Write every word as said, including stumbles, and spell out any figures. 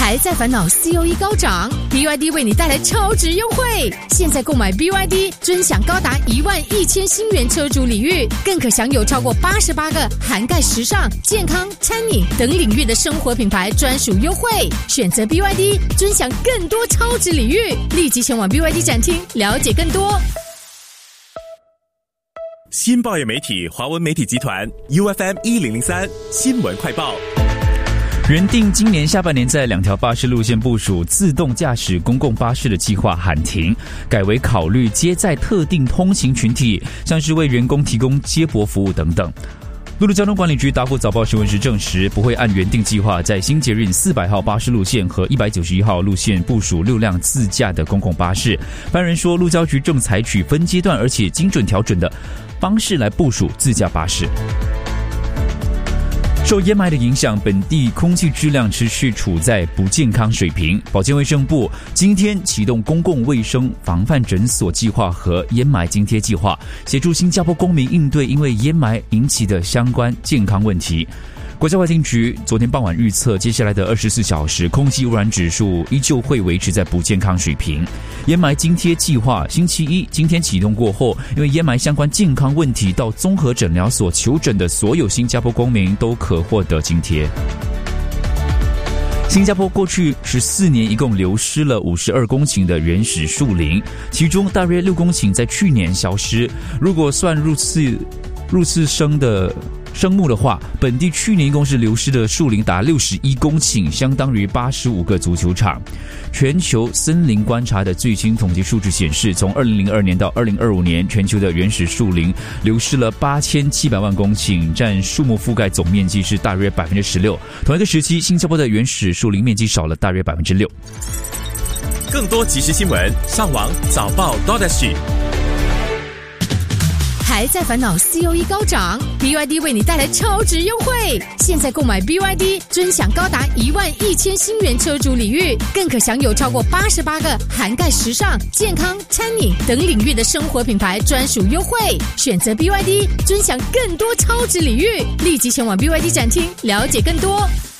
还在烦恼 C O E 高涨 ，B Y D 为你带来超值优惠。现在购买 B Y D， 尊享高达一万一千新元车主礼遇，更可享有超过八十八个涵盖时尚、健康、餐饮等领域的生活品牌专属优惠。选择 B Y D， 尊享更多超值礼遇。立即前往 B Y D 展厅了解更多。 新报业媒体华文媒体集团 U F M 一零零三新闻快报。 原定今年下半年在两条巴士路线部署自动驾驶公共巴士的计划喊停，改为考虑接载特定通勤群体，像是为员工提供接驳服务等等。陆路交通管理局答复早报新闻时证实，不会按原定计划在新捷运四百号巴士路线和一百九十一号路线部署六辆自驾的公共巴士。班人说，路交局正采取分阶段而且精准调整的方式来部署自驾巴士。受烟霾的影响，本地空气质量持续处在不健康水平。保健卫生部今天启动公共卫生防范诊所计划和烟霾津贴计划，协助新加坡公民应对因为烟霾引起的相关健康问题。国家环境局昨天傍晚预测，接下来的二十四小时空气污染指数依旧会维持在不健康水平。烟霾津贴计划星期一今天启动过后，因为烟霾相关健康问题到综合诊疗所求诊的所有新加坡公民都可获得津贴。新加坡过去十四年一共流失了五十二公顷的原始树林，其中大约六公顷在去年消失。如果算入次入次生的生木的话，本地去年一共是流失的树林达六十一公顷，相当于八十五个足球场。全球森林观察的最新统计数据显示，从二零零二年到二零二五年，全球的原始树林流失了八千七百万公顷，占树木覆盖总面积是大约百分之十六。同一个时期，新加坡的原始树林面积少了大约百分之六。 更多即时新闻，上网早报 .sg。 还在烦恼 C O E 高涨 ，B Y D 为你带来超值优惠。现在购买 B Y D， 尊享高达一万一千新元车主礼遇，更可享有超过八十八个涵盖时尚、健康、餐饮等领域的生活品牌专属优惠。选择 B Y D， 尊享更多超值礼遇。立即前往 B Y D 展厅了解更多。